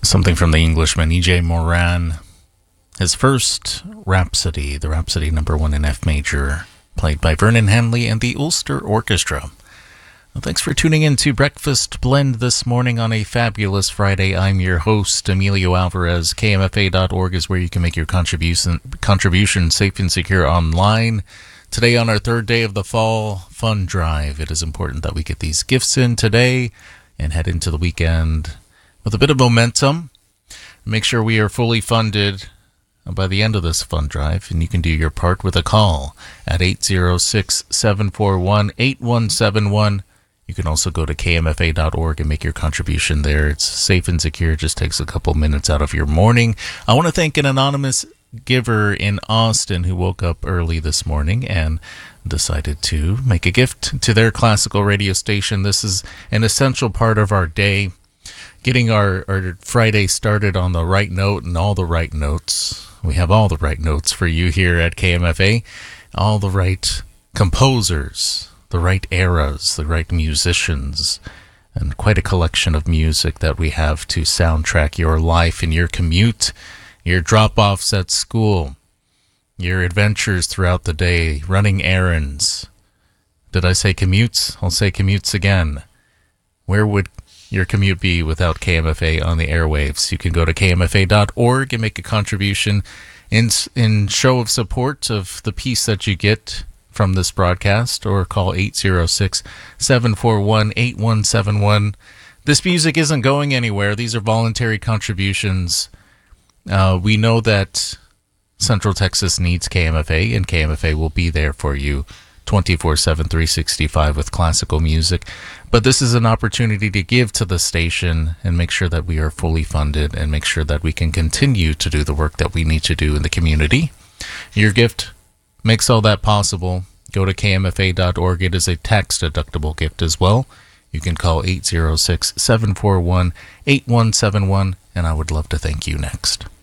Something from the Englishman E.J. Moran. His first Rhapsody, the Rhapsody number 1 in F major, played by Vernon Henley and the Ulster Orchestra. Well, thanks for tuning in to Breakfast Blend this morning on a fabulous Friday. I'm your host, Emilio Alvarez. KMFA.org is where you can make your contribution safe and secure online. Today, on our third day of the Fall Fund Drive, it is important that we get these gifts in today and head into the weekend with a bit of momentum. Make sure we are fully funded by the end of this fund drive, and you can do your part with a call at 806-741-8171. You can also go to kmfa.org and make your contribution there. It's safe and secure. It just takes a couple minutes out of your morning. I want to thank an anonymous giver in Austin who woke up early this morning and decided to make a gift to their classical radio station. This is an essential part of our day, getting our Friday started on the right note and all the right notes. We have all the right notes for you here at KMFA, all the right composers, the right eras, the right musicians, and quite a collection of music that we have to soundtrack your life and your commute, your drop-offs at school, your adventures throughout the day, running errands. Did I say commutes? I'll say commutes again. Where would your commute be without KMFA on the airwaves? You can go to kmfa.org and make a contribution in show of support of the piece that you get from this broadcast, or call 806-741-8171. This music isn't going anywhere. These are voluntary contributions. We know that Central Texas needs KMFA, and KMFA will be there for you 24/7, 365 with classical music. But this is an opportunity to give to the station and make sure that we are fully funded and make sure that we can continue to do the work that we need to do in the community. Your gift makes all that possible. Go to kmfa.org. It is a tax-deductible gift as well. You can call 806-741-8171, and I would love to thank you next.